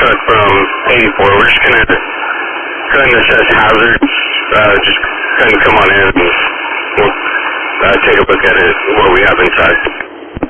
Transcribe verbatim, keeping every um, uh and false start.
truck from eighty-four. We're just going to go ahead and assess hazards. Uh, just go ahead and come on in and we'll uh, take a look at it, what we have inside.